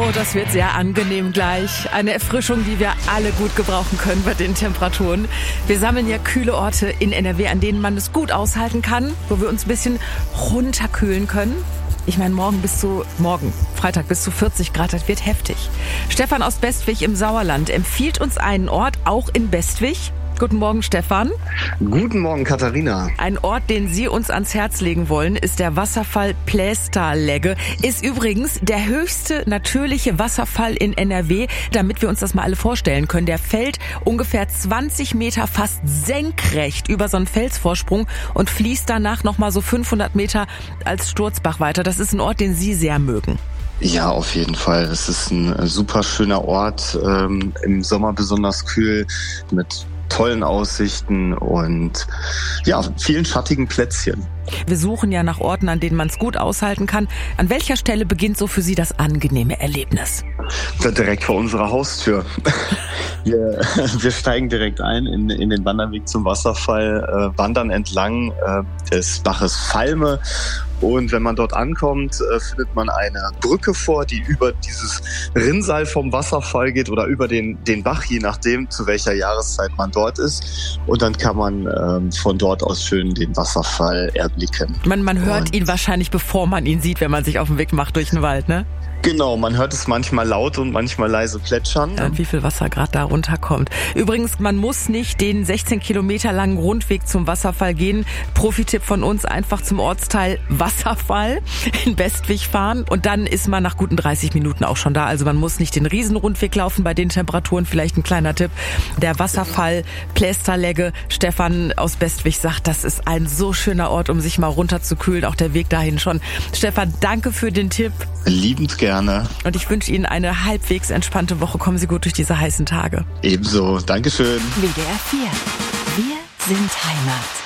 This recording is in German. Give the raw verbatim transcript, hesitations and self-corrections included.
Oh, das wird sehr angenehm gleich. Eine Erfrischung, die wir alle gut gebrauchen können bei den Temperaturen. Wir sammeln ja kühle Orte in N R W, an denen man es gut aushalten kann, wo wir uns ein bisschen runterkühlen können. Ich meine, morgen bis zu, morgen, Freitag bis zu vierzig Grad, das wird heftig. Stefan aus Bestwig im Sauerland empfiehlt uns einen Ort, auch in Bestwig. Guten Morgen, Stefan. Guten Morgen, Katharina. Ein Ort, den Sie uns ans Herz legen wollen, ist der Wasserfall Plästerlegge. Ist übrigens der höchste natürliche Wasserfall in N R W, damit wir uns das mal alle vorstellen können. Der fällt ungefähr zwanzig Meter fast senkrecht über so einen Felsvorsprung und fließt danach nochmal so fünfhundert Meter als Sturzbach weiter. Das ist ein Ort, den Sie sehr mögen. Ja, auf jeden Fall. Es ist ein super schöner Ort, ähm, im Sommer besonders kühl, mit tollen Aussichten und ja, vielen schattigen Plätzchen. Wir suchen ja nach Orten, an denen man es gut aushalten kann. An welcher Stelle beginnt so für Sie das angenehme Erlebnis? Da direkt vor unserer Haustür. Wir, wir steigen direkt ein in, in den Wanderweg zum Wasserfall, äh, wandern entlang äh, des Baches Valme. Und wenn man dort ankommt, äh, findet man eine Brücke vor, die über dieses Rinnsal vom Wasserfall geht oder über den, den Bach, je nachdem, zu welcher Jahreszeit man dort ist. Und dann kann man ähm, von dort aus schön den Wasserfall erblicken. Man, man hört Und ihn wahrscheinlich, bevor man ihn sieht, wenn man sich auf den Weg macht durch den Wald, ne? Genau, man hört es manchmal laut und manchmal leise plätschern. Ja, und wie viel Wasser gerade da runterkommt. Übrigens, man muss nicht den sechzehn Kilometer langen Rundweg zum Wasserfall gehen. Profitipp von uns, einfach zum Ortsteil Wasserfall in Bestwig fahren. Und dann ist man nach guten dreißig Minuten auch schon da. Also man muss nicht den Riesenrundweg laufen bei den Temperaturen. Vielleicht ein kleiner Tipp. Der Wasserfall Plästerlegge. Stefan aus Bestwig sagt, das ist ein so schöner Ort, um sich mal runterzukühlen. Auch der Weg dahin schon. Stefan, danke für den Tipp. Liebend gerne. Und ich wünsche Ihnen eine halbwegs entspannte Woche. Kommen Sie gut durch diese heißen Tage. Ebenso. Dankeschön. W D R vier. Wir sind Heimat.